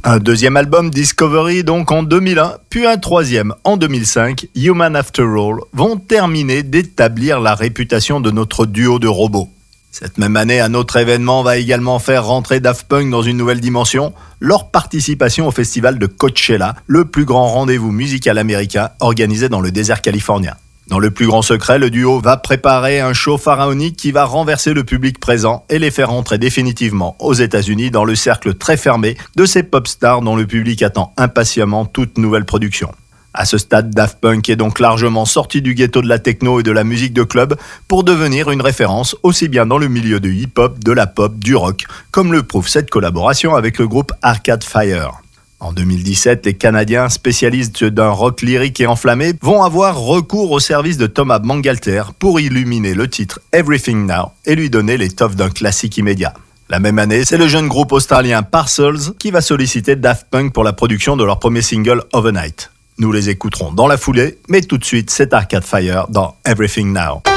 Un deuxième album, Discovery, donc en 2001, puis un troisième en 2005, Human After All, vont terminer d'établir la réputation de notre duo de robots. Cette même année, un autre événement va également faire rentrer Daft Punk dans une nouvelle dimension, leur participation au festival de Coachella, le plus grand rendez-vous musical américain organisé dans le désert californien. Dans le plus grand secret, le duo va préparer un show pharaonique qui va renverser le public présent et les faire entrer définitivement aux États-Unis dans le cercle très fermé de ces pop stars dont le public attend impatiemment toute nouvelle production. À ce stade, Daft Punk est donc largement sorti du ghetto de la techno et de la musique de club pour devenir une référence aussi bien dans le milieu du hip-hop, de la pop, du rock, comme le prouve cette collaboration avec le groupe Arcade Fire. En 2017, les Canadiens, spécialistes d'un rock lyrique et enflammé, vont avoir recours au service de Thomas Bangalter pour illuminer le titre Everything Now et lui donner l'étoffe d'un classique immédiat. La même année, c'est le jeune groupe australien Parcels qui va solliciter Daft Punk pour la production de leur premier single Overnight. Nous les écouterons dans la foulée, mais tout de suite, c'est Arcade Fire dans Everything Now.